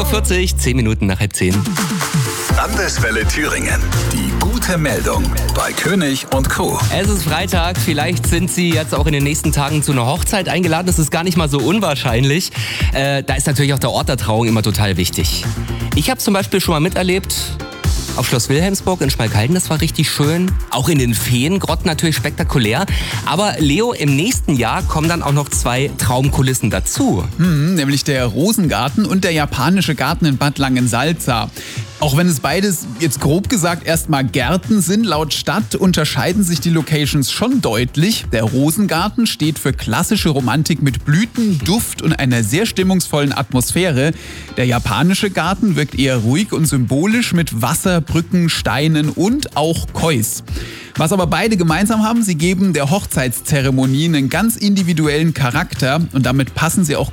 10:40 Uhr, 10 Minuten nach 9:30. Landeswelle Thüringen. Die gute Meldung bei König und Co. Es ist Freitag, vielleicht sind Sie jetzt auch in den nächsten Tagen zu einer Hochzeit eingeladen. Das ist gar nicht mal so unwahrscheinlich. Da ist natürlich auch der Ort der Trauung immer total wichtig. Ich habe zum Beispiel schon mal miterlebt, auf Schloss Wilhelmsburg in Schmalkalden, das war richtig schön. Auch in den Feengrotten natürlich spektakulär. Aber Leo, im nächsten Jahr kommen dann auch noch 2 Traumkulissen dazu. Nämlich der Rosengarten und der japanische Garten in Bad Langensalza. Auch wenn es beides, jetzt grob gesagt, erstmal Gärten sind, laut Stadt unterscheiden sich die Locations schon deutlich. Der Rosengarten steht für klassische Romantik mit Blüten, Duft und einer sehr stimmungsvollen Atmosphäre. Der japanische Garten wirkt eher ruhig und symbolisch mit Wasser, Brücken, Steinen und auch Kois. Was aber beide gemeinsam haben, sie geben der Hochzeitszeremonie einen ganz individuellen Charakter und damit passen sie auch